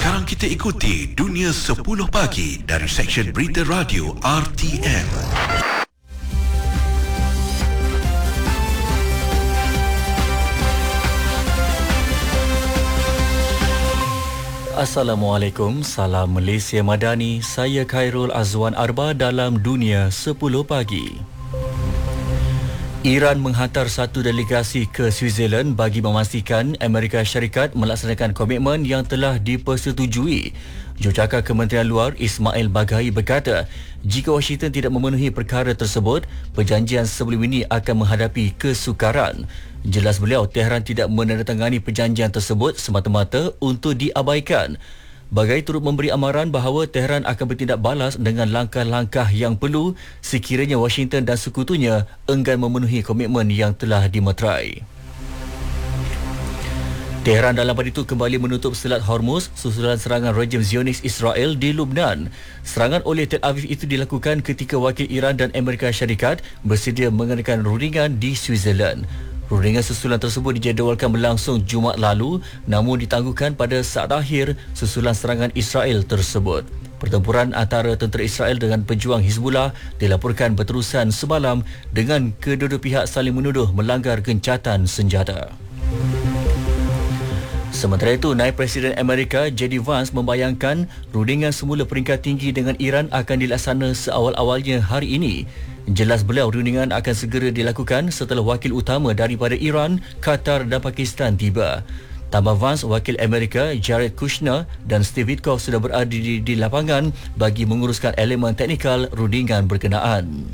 Sekarang kita ikuti Dunia 10 Pagi dari Seksyen Berita Radio RTM. Assalamualaikum, salam Malaysia Madani. Saya Khairul Azwan Arba dalam Dunia 10 Pagi. Iran menghantar satu delegasi ke Switzerland bagi memastikan Amerika Syarikat melaksanakan komitmen yang telah dipersetujui. Jurucakap Kementerian Luar Ismail Baghai berkata, jika Washington tidak memenuhi perkara tersebut, perjanjian sebelum ini akan menghadapi kesukaran. Jelas beliau, Tehran tidak menandatangani perjanjian tersebut semata-mata untuk diabaikan. Baghai turut memberi amaran bahawa Tehran akan bertindak balas dengan langkah-langkah yang perlu sekiranya Washington dan sekutunya enggan memenuhi komitmen yang telah dimeterai. Tehran dalam pada itu kembali menutup Selat Hormuz susulan serangan rejim Zionis Israel di Lubnan. Serangan oleh Tel Aviv itu dilakukan ketika wakil Iran dan Amerika Syarikat bersedia mengenakan rundingan di Switzerland. Rundingan susulan tersebut dijadualkan berlangsung Jumaat lalu, namun ditangguhkan pada saat akhir susulan serangan Israel tersebut. Pertempuran antara tentera Israel dengan pejuang Hizbullah dilaporkan berterusan semalam dengan kedua-dua pihak saling menuduh melanggar gencatan senjata. Sementara itu, Naib Presiden Amerika J.D. Vance membayangkan rundingan semula peringkat tinggi dengan Iran akan dilaksana seawal-awalnya hari ini. Jelas beliau, rundingan akan segera dilakukan setelah wakil utama daripada Iran, Qatar dan Pakistan tiba. Tambah Vance, wakil Amerika Jared Kushner dan Steve Witkoff sudah berada di lapangan bagi menguruskan elemen teknikal rundingan berkenaan.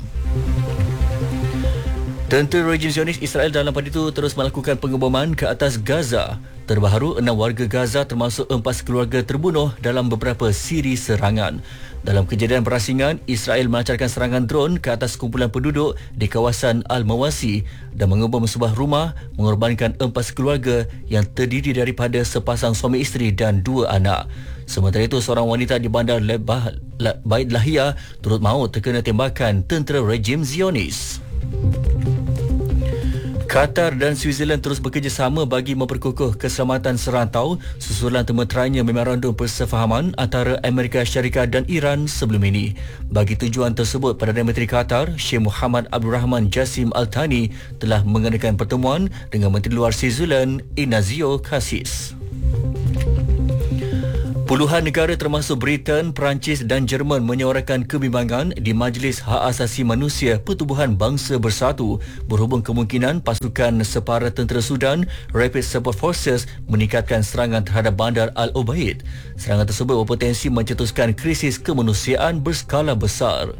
Tentera rejim Zionis Israel dalam pada itu terus melakukan pengeboman ke atas Gaza. Terbaru, 6 warga Gaza termasuk 4 keluarga terbunuh dalam beberapa siri serangan. Dalam kejadian berasingan, Israel melancarkan serangan drone ke atas kumpulan penduduk di kawasan Al-Mawasi dan mengebom sebuah rumah, mengorbankan 4 keluarga yang terdiri daripada sepasang suami isteri dan 2 anak. Sementara itu, seorang wanita di bandar Bait Lahia turut maut terkena tembakan tentera rejim Zionis. Qatar dan Switzerland terus bekerjasama bagi memperkukuh keselamatan serantau susulan termeterainya memorandum persefahaman antara Amerika Syarikat dan Iran sebelum ini. Bagi tujuan tersebut, Perdana Menteri Qatar, Sheikh Mohammed Abdul Rahman Jassim Al Thani telah mengadakan pertemuan dengan Menteri Luar Switzerland, Ignazio Cassis. Puluhan negara termasuk Britain, Perancis dan Jerman menyuarakan kebimbangan di Majlis Hak Asasi Manusia Pertubuhan Bangsa Bersatu berhubung kemungkinan pasukan separa tentera Sudan, Rapid Support Forces, meningkatkan serangan terhadap bandar Al-Ubaid. Serangan tersebut berpotensi mencetuskan krisis kemanusiaan berskala besar.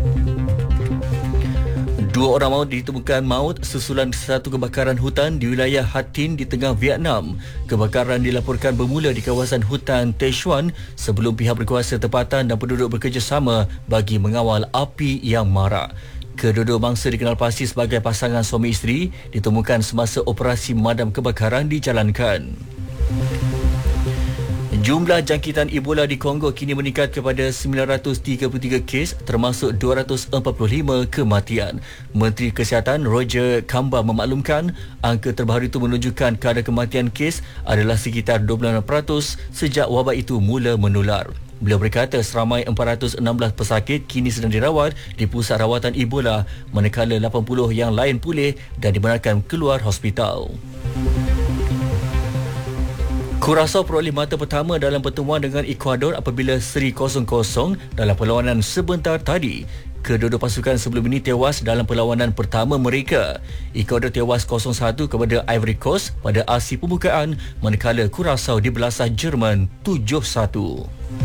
2 orang maut ditemukan maut susulan satu kebakaran hutan di wilayah Hattin di tengah Vietnam. Kebakaran dilaporkan bermula di kawasan hutan Tay Xuan sebelum pihak berkuasa tempatan dan penduduk bekerjasama bagi mengawal api yang marak. Kedua-dua bangsa dikenal pasti sebagai pasangan suami isteri ditemukan semasa operasi memadam kebakaran dijalankan. Jumlah jangkitan Ebola di Kongo kini meningkat kepada 933 kes termasuk 245 kematian. Menteri Kesihatan Roger Kamba memaklumkan angka terbaru itu menunjukkan kadar kematian kes adalah sekitar 26% sejak wabak itu mula menular. Beliau berkata seramai 416 pesakit kini sedang dirawat di pusat rawatan Ebola manakala 80 yang lain pulih dan dibenarkan keluar hospital. Curaçao peroleh mata pertama dalam pertemuan dengan Ecuador apabila seri 0-0 dalam perlawanan sebentar tadi. Kedua-dua pasukan sebelum ini tewas dalam perlawanan pertama mereka. Ecuador tewas 0-1 kepada Ivory Coast pada aksi pembukaan manakala Curaçao dibelasah Jerman 7-1.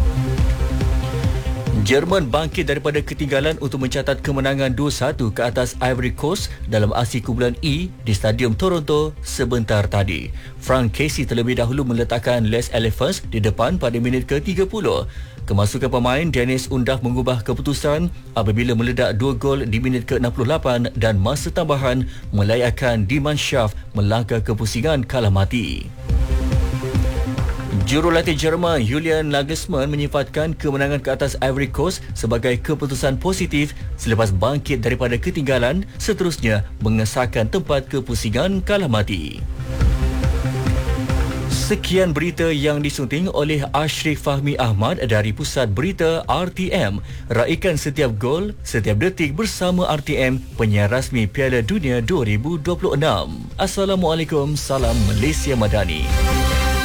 Jerman bangkit daripada ketinggalan untuk mencatat kemenangan 2-1 ke atas Ivory Coast dalam aksi kumpulan E di Stadium Toronto sebentar tadi. Frank Casey terlebih dahulu meletakkan Les Elephants di depan pada minit ke-30. Kemasukan pemain Dennis Undav mengubah keputusan apabila meledak 2 gol di minit ke-68 dan masa tambahan melayakkan Die Mannschaft melangkah ke pusingan kalah mati. Jurulatih Jerman Julian Nagelsmann menyifatkan kemenangan ke atas Ivory Coast sebagai keputusan positif selepas bangkit daripada ketinggalan, seterusnya mengesahkan tempat kepusingan kalah mati. Sekian berita yang disunting oleh Ashrif Fahmi Ahmad dari Pusat Berita RTM. Raikan setiap gol, setiap detik bersama RTM, penyiar rasmi Piala Dunia 2026. Assalamualaikum, salam Malaysia Madani.